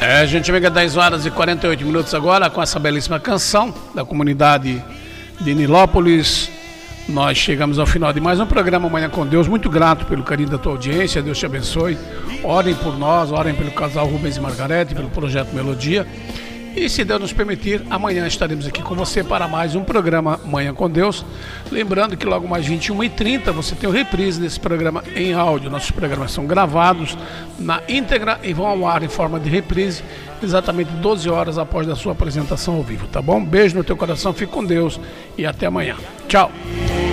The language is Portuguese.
A gente chega a 10 horas e 48 minutos agora com essa belíssima canção da comunidade de Nilópolis. Nós chegamos ao final de mais um programa Manhã com Deus. Muito grato pelo carinho da tua audiência. Deus te abençoe. Orem por nós, orem pelo casal Rubens e Margarete, pelo projeto Melodia. E se Deus nos permitir, amanhã estaremos aqui com você para mais um programa Manhã com Deus. Lembrando que logo mais 21h30 você tem o reprise desse programa em áudio. Nossos programas são gravados na íntegra e vão ao ar em forma de reprise exatamente 12 horas após a sua apresentação ao vivo, tá bom? Beijo no teu coração, fique com Deus e até amanhã. Tchau!